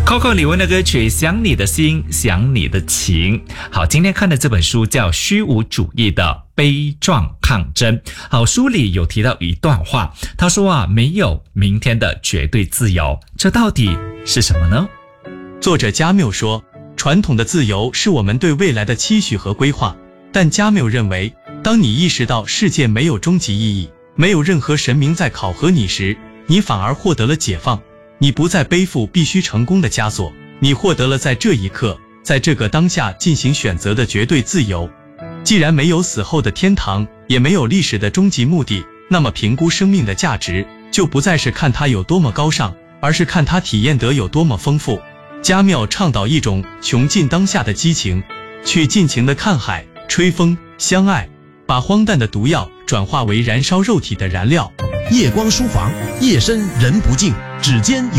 Coco 李玟的歌曲《想你的心，想你的情》。好，今天看的这本书叫《虚无主义的悲壮抗争》。好，书里有提到一段话，他说没有明天的绝对自由，这到底是什么呢？ 作者加缪说，传统的自由是我们对未来的期许和规划，但加缪认为，当你意识到世界没有终极意义，没有任何神明在考核你时，你反而获得了解放。你不再背负必须成功的枷锁，你获得了在这一刻，在这个当下进行选择的绝对自由。既然没有死后的天堂，也没有历史的终极目的，那么评估生命的价值，就不再是看它有多么高尚，而是看它体验得有多么丰富。加缪倡导一种穷尽当下的激情，去尽情的看海、吹风、相爱，把荒诞的毒药转化为燃烧肉体的燃料。 夜光书房，夜深人不静，指尖有